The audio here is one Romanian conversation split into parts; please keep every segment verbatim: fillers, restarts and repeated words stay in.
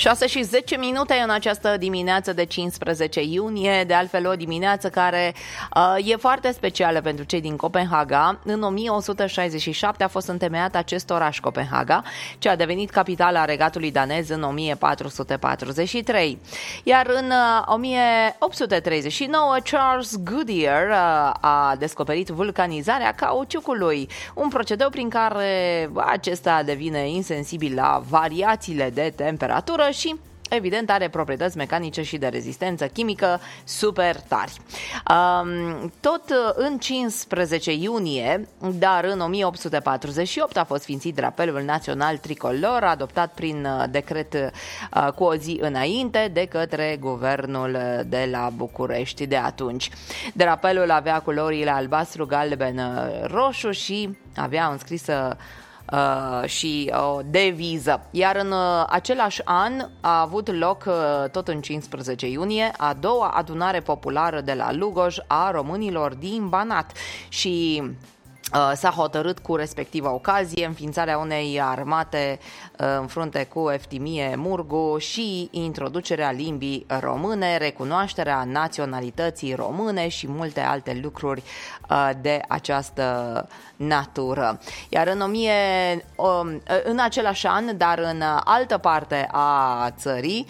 șase și zece minute în această dimineață de cincisprezece iunie, de altfel o dimineață care uh, e foarte specială pentru cei din Copenhaga. În o mie o sută șaizeci și șapte a fost întemeiat acest oraș, Copenhaga, ce a devenit capitala regatului danez în o mie patru sute patruzeci și trei. Iar în uh, o mie opt sute treizeci și nouă, Charles Goodyear uh, a descoperit vulcanizarea cauciucului, un procedeu prin care acesta devine insensibil la variațiile de temperatură și evident are proprietăți mecanice și de rezistență chimică super tari. Tot în cincisprezece iunie, dar în o mie opt sute patruzeci și opt a fost sfințit drapelul național tricolor, adoptat prin decret cu o zi înainte de către guvernul de la București de atunci. Drapelul avea culorile albastru, galben, roșu și avea înscrisă Uh, și o deviză. Iar în uh, același an a avut loc, uh, tot în cincisprezece iunie, a doua adunare populară de la Lugoj a românilor din Banat și uh, s-a hotărât cu respectiva ocazie înființarea unei armate uh, în frunte cu Eftimie Murgu și introducerea limbii române, recunoașterea naționalității române și multe alte lucruri uh, de această natură. Iar în o mie, în același an, dar în altă parte a țării,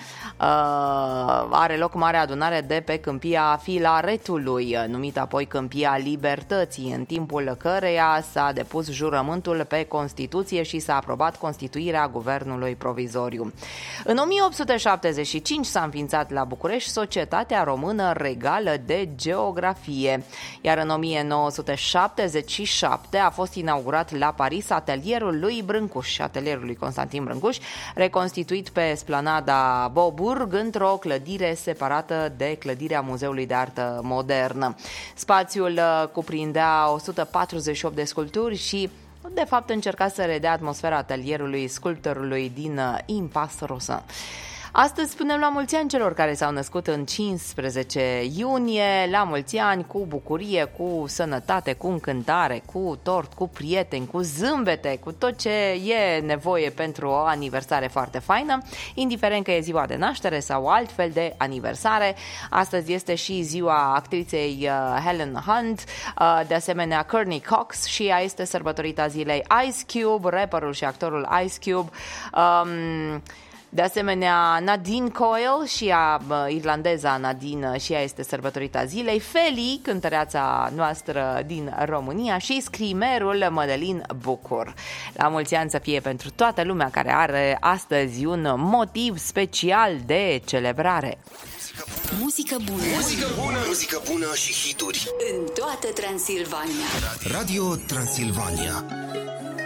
are loc mare adunare de pe Câmpia Filaretului, numită apoi Câmpia Libertății, în timpul căreia s-a depus jurământul pe Constituție și s-a aprobat constituirea guvernului provizoriu. În o mie opt sute șaptezeci și cinci s-a înființat la București Societatea Română Regală de Geografie, iar în o mie nouă sute șaptezeci și șapte a fost inaugurat la Paris atelierul lui Brâncuș, atelierul lui Constantin Brâncuș, reconstituit pe esplanada Beaubourg într-o clădire separată de clădirea Muzeului de Artă Modernă. Spațiul cuprindea o sută patruzeci și opt de sculpturi și de fapt încerca să redea atmosfera atelierului sculptorului din Impas Rosa. Astăzi spunem la mulți ani celor care s-au născut în cincisprezece iunie, la mulți ani cu bucurie, cu sănătate, cu încântare, cu tort, cu prieteni, cu zâmbete, cu tot ce e nevoie pentru o aniversare foarte faină, indiferent că e ziua de naștere sau altfel de aniversare. Astăzi este și ziua actriței Helen Hunt, de asemenea Courtney Cox și ea este sărbătorită zilei. Ice Cube, rapperul și actorul Ice Cube, um, de asemenea, Nadine Coyle și ea, irlandeza Nadine, și ea este sărbătorită zilei. Feli, cântăreața noastră din România, și scrimerul Mădălin Bucur. La mulți ani să fie pentru toată lumea care are astăzi un motiv special de celebrare. Muzică bună. Muzică bună. Muzică bună și hituri în toată Transilvania. Radio Transilvania.